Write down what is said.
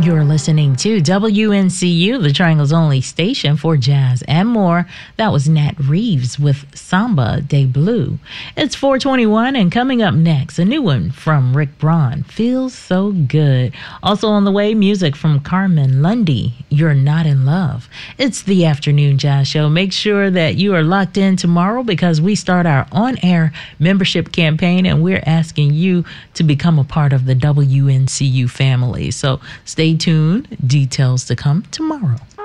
You're listening to WNCU, the Triangle's only station for jazz and more. That was Nat Reeves with Samba de Blue. It's 4:21, and coming up next, a new one from Rick Braun, Feels So Good. Also on the way, music from Carmen Lundy, You're Not in Love. It's the Afternoon Jazz Show. Make sure that you are locked in tomorrow because we start our on-air membership campaign, and we're asking you to become a part of the WNCU family. So stay tuned. Details to come tomorrow.